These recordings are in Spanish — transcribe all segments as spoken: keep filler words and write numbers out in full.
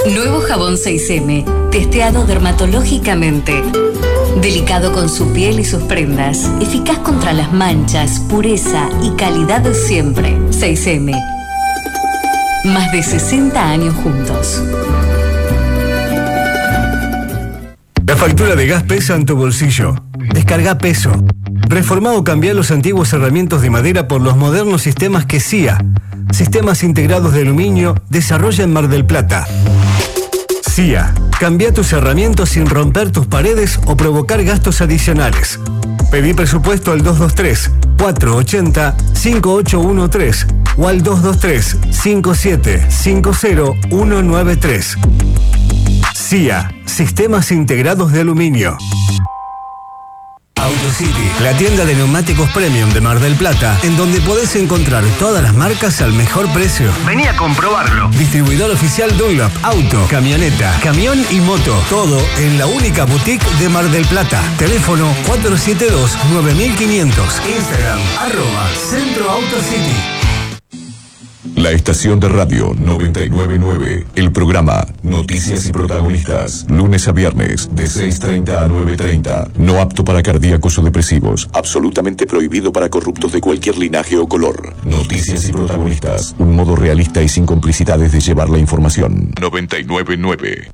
Nuevo jabón seis eme, testeado dermatológicamente. Delicado con su piel y sus prendas. Eficaz contra las manchas, pureza y calidad de siempre. seis eme. Más de sesenta años juntos. La factura de gas pesa en tu bolsillo. Descarga Peso. Reformá o cambiá los antiguos herramientas de madera por los modernos sistemas que C I A, Sistemas Integrados de Aluminio, desarrolla en Mar del Plata. C I A. Cambia tus herramientas sin romper tus paredes o provocar gastos adicionales. Pedí presupuesto al dos dos tres, cuatro ocho cero, cinco ocho uno tres o al dos dos tres, cinco siete cinco cero uno nueve tres. C I A. Sistemas Integrados de Aluminio. AutoCity, la tienda de neumáticos premium de Mar del Plata, en donde podés encontrar todas las marcas al mejor precio. Vení a comprobarlo. Distribuidor oficial Dunlop, auto, camioneta, camión y moto. Todo en la única boutique de Mar del Plata. Teléfono cuatro siete dos, nueve mil quinientos. Instagram, arroba Centro AutoCity. La estación de radio noventa y nueve punto nueve, el programa Noticias y Protagonistas, lunes a viernes de seis treinta a nueve treinta, no apto para cardíacos o depresivos, absolutamente prohibido para corruptos de cualquier linaje o color. Noticias y Protagonistas, un modo realista y sin complicidades de llevar la información. noventa y nueve punto nueve.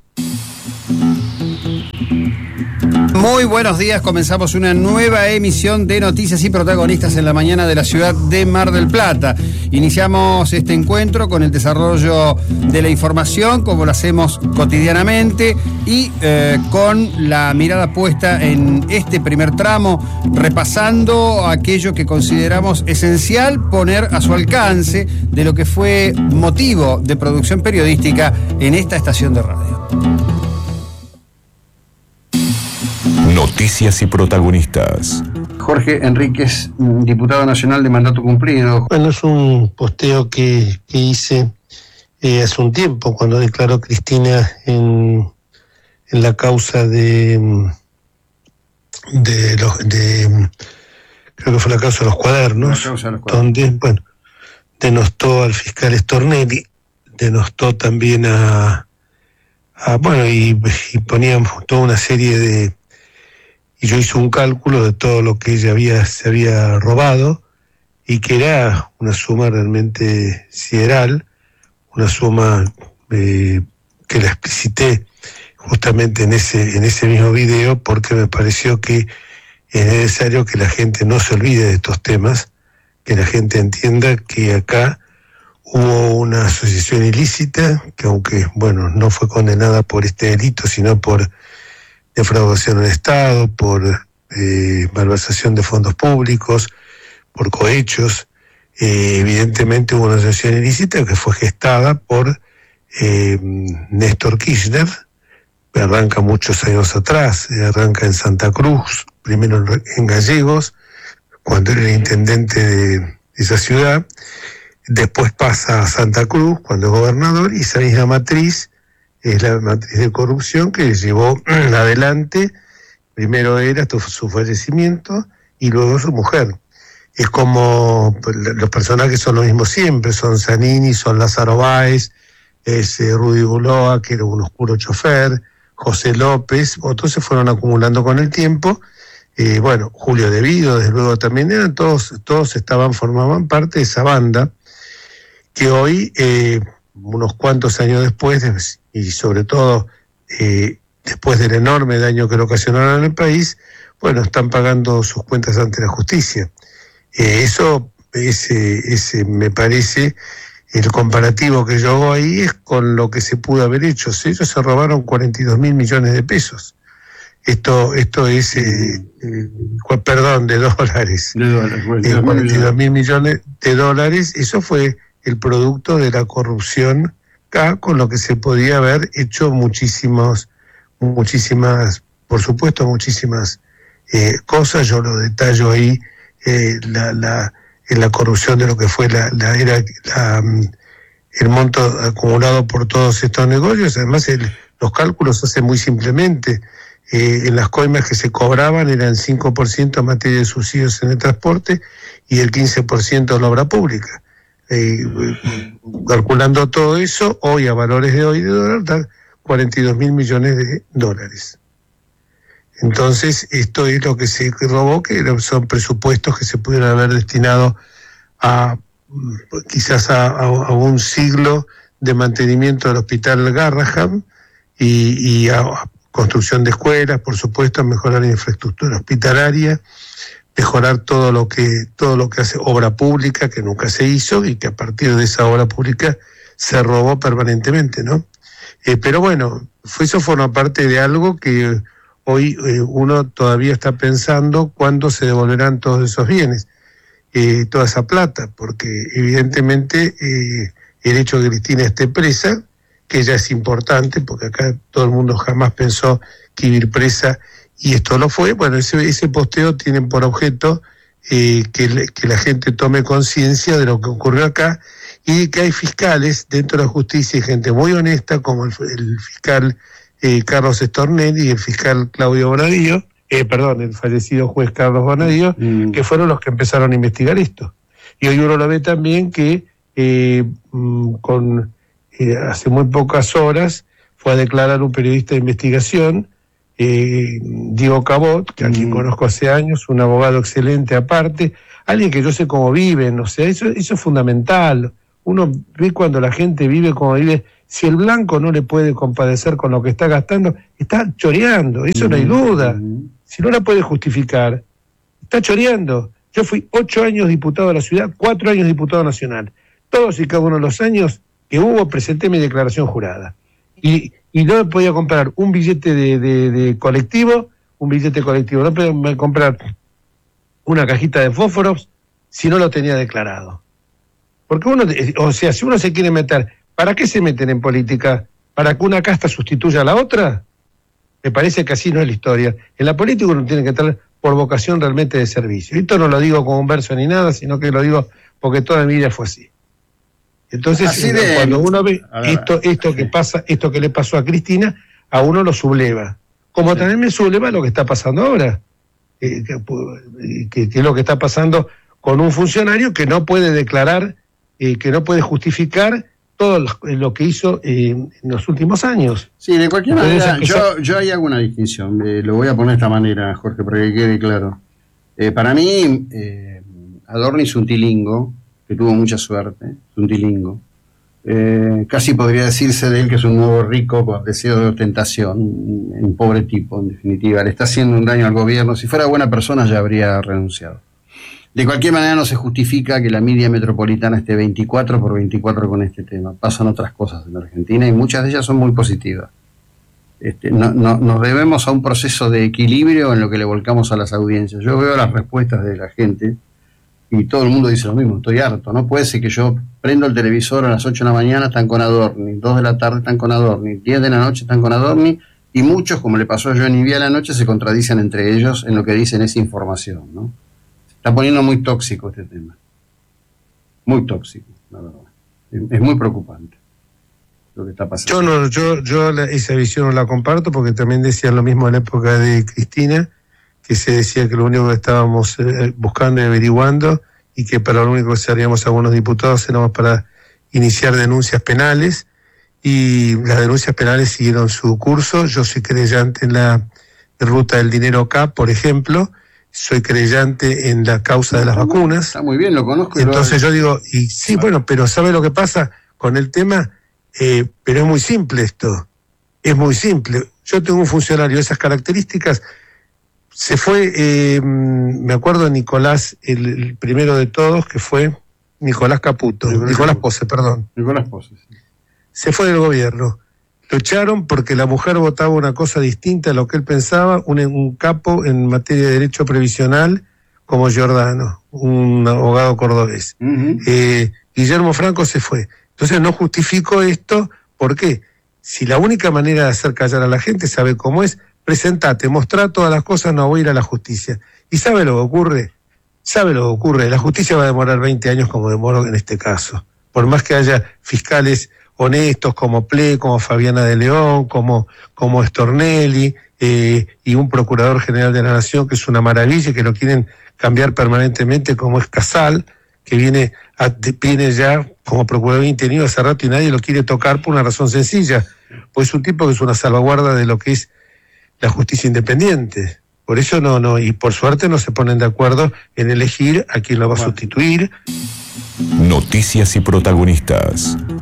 Muy buenos días, comenzamos una nueva emisión de Noticias y Protagonistas en la mañana de la ciudad de Mar del Plata. Iniciamos este encuentro con el desarrollo de la información, como lo hacemos cotidianamente, y eh, con la mirada puesta en este primer tramo, repasando aquello que consideramos esencial poner a su alcance de lo que fue motivo de producción periodística en esta estación de radio. Noticias y Protagonistas. Jorge Enríquez, diputado nacional de mandato cumplido. Bueno, es un posteo que, que hice eh, hace un tiempo, cuando declaró Cristina en, en la causa de, de los, de, creo que fue la causa de los cuadernos, La causa de los cuadernos. donde, bueno, denostó al fiscal Stornelli, denostó también a, a bueno, y, y poníamos toda una serie de... Y yo hice un cálculo de todo lo que ella había, se había robado, y que era una suma realmente sideral, una suma eh, que la explicité justamente en ese, en ese mismo video, porque me pareció que es necesario que la gente no se olvide de estos temas, que la gente entienda que acá hubo una asociación ilícita, que aunque, bueno, no fue condenada por este delito, sino por defraudación al Estado, por eh, malversación de fondos públicos, por cohechos. Eh, evidentemente hubo una asociación ilícita que fue gestada por eh, Néstor Kirchner, que arranca muchos años atrás, eh, arranca en Santa Cruz, primero en, en Gallegos, cuando era el intendente de esa ciudad, después pasa a Santa Cruz, cuando es gobernador, y esa misma matriz es la matriz de corrupción que llevó adelante, primero él hasta su fallecimiento y luego su mujer. Es como los personajes son los mismos siempre, son Zanini, son Lázaro Báez, es eh, Rudy Buloa, que era un oscuro chofer, José López, otros se fueron acumulando con el tiempo, eh, bueno, Julio De Vido, desde luego también eran, todos, todos estaban, formaban parte de esa banda, que hoy, eh, unos cuantos años después, y sobre todo eh, después del enorme daño que le ocasionaron al país, bueno, están pagando sus cuentas ante la justicia. Eh, eso, ese, ese, me parece, el comparativo que yo hago ahí es con lo que se pudo haber hecho. Ellos se robaron cuarenta y dos mil millones de pesos. Esto, esto es, eh, eh, perdón, de dólares. De dólares, bueno, eh, cuarenta y dos mil millones de dólares, eso fue el producto de la corrupción acá, con lo que se podía haber hecho muchísimos, muchísimas, por supuesto, muchísimas eh, cosas. Yo lo detallo ahí, eh, la, la, en la corrupción de lo que fue la, la era la, el monto acumulado por todos estos negocios. Además, el, los cálculos se hacen muy simplemente. Eh, en las coimas que se cobraban eran cinco por ciento en materia de subsidios en el transporte y el quince por ciento en la obra pública. eh, calculando todo eso, hoy a valores de hoy de dólar, da cuarenta y dos mil millones de dólares. Entonces, esto es lo que se robó, que son presupuestos que se pudieron haber destinado a quizás a, a, a un siglo de mantenimiento del hospital Garraham y, y a, a construcción de escuelas, por supuesto, a mejorar la infraestructura hospitalaria, mejorar todo lo que todo lo que hace obra pública, que nunca se hizo y que a partir de esa obra pública se robó permanentemente, ¿no? Eh, pero bueno, eso forma parte de algo que hoy eh, uno todavía está pensando cuándo se devolverán todos esos bienes, eh, toda esa plata, porque evidentemente eh, el hecho de que Cristina esté presa, que ya es importante, porque acá todo el mundo jamás pensó que iba a ir presa, y esto lo fue. Bueno, ese, ese posteo tiene por objeto eh, que, le, que la gente tome conciencia de lo que ocurrió acá, y que hay fiscales dentro de la justicia y gente muy honesta, como el, el fiscal eh, Carlos Stornelli y el fiscal Claudio Bonadío, eh, perdón, el fallecido juez Carlos Bonadío, mm. que fueron los que empezaron a investigar esto. Y hoy uno lo ve también que eh, con eh, hace muy pocas horas fue a declarar un periodista de investigación, eh, Diego Cabot, que a quien mm. conozco hace años, un abogado excelente aparte, alguien que yo sé cómo viven, o sea, eso, eso es fundamental. Uno ve cuando la gente vive como vive. Si el blanco no le puede compadecer con lo que está gastando, está choreando, eso mm. no hay duda. Si no la puede justificar, está choreando. Yo fui ocho años diputado de la ciudad, cuatro años diputado nacional. Todos y cada uno de los años que hubo presenté mi declaración jurada. Y, y no me podía comprar un billete de, de, de colectivo, un billete colectivo, no podía comprar una cajita de fósforos si no lo tenía declarado. Porque uno, o sea, si uno se quiere meter, ¿para qué se meten en política? ¿Para que una casta sustituya a la otra? Me parece que así no es la historia. En la política uno tiene que estar por vocación realmente de servicio. Y esto no lo digo como un verso ni nada, sino que lo digo porque toda mi vida fue así. Entonces, así de, cuando uno ve esto, esto que pasa, esto que le pasó a Cristina, a uno lo subleva. Como sí. también me subleva lo que está pasando ahora, eh, que, que, que es lo que está pasando con un funcionario que no puede declarar, eh, que no puede justificar todo lo que hizo eh, en los últimos años. Sí, de cualquier manera, yo, yo ahí hago una distinción, eh, lo voy a poner de esta manera, Jorge, para que quede claro. Eh, para mí, eh, Adorni es un tilingo, que tuvo mucha suerte, es un tilingo. Eh, casi podría decirse de él que es un nuevo rico con deseo de ostentación, un, un pobre tipo, en definitiva. Le está haciendo un daño al gobierno. Si fuera buena persona ya habría renunciado. De cualquier manera no se justifica que la media metropolitana esté veinticuatro por veinticuatro con este tema. Pasan otras cosas en Argentina y muchas de ellas son muy positivas. Este, no, no, nos debemos a un proceso de equilibrio en lo que le volcamos a las audiencias. Yo veo las respuestas de la gente y todo el mundo dice lo mismo, estoy harto. No puede ser que yo prendo el televisor a las ocho de la mañana, están con Adorni, dos de la tarde están con Adorni, diez de la noche están con Adorni, y muchos, como le pasó a Johnny Vía a la noche, se contradicen entre ellos en lo que dicen esa información, ¿no? Se está poniendo muy tóxico este tema. Muy tóxico, la verdad. Es, es muy preocupante lo que está pasando. Yo, no, yo, yo la, esa visión no la comparto, porque también decían lo mismo en la época de Cristina, que se decía que lo único que estábamos eh, buscando y averiguando, y que para lo único que seríamos algunos diputados éramos para iniciar denuncias penales, y las denuncias penales siguieron su curso. Yo soy creyente en la ruta del dinero acá, por ejemplo, soy creyente en la causa de las vacunas. Está muy bien, lo conozco. Entonces yo digo, y sí, bueno, pero ¿sabe lo que pasa con el tema? Eh, pero es muy simple esto, es muy simple. Yo tengo un funcionario de esas características. Se fue, eh, me acuerdo de Nicolás, el, el primero de todos, que fue Nicolás Caputo, Nicolás, Nicolás Pose, perdón. Nicolás Pose, sí. Se fue del gobierno. Lo echaron porque la mujer votaba una cosa distinta a lo que él pensaba, un, un capo en materia de derecho previsional como Giordano, un abogado cordobés. Uh-huh. Eh, Guillermo Franco se fue. Entonces no justifico esto, ¿por qué? Si la única manera de hacer callar a la gente, sabe cómo es, presentate, mostrá todas las cosas, no voy a ir a la justicia. ¿Y sabe lo que ocurre? Sabe lo que ocurre. La justicia va a demorar veinte años como demoró en este caso. Por más que haya fiscales honestos como Ple, como Fabiana de León, como, como Stornelli, eh, y un procurador general de la Nación que es una maravilla y que lo quieren cambiar permanentemente como es Casal, que viene, a, viene ya como procurador interino hace rato y nadie lo quiere tocar por una razón sencilla, pues es un tipo que es una salvaguarda de lo que es la justicia independiente. Por eso no, no, y por suerte no se ponen de acuerdo en elegir a quién lo va a sustituir. Noticias y protagonistas.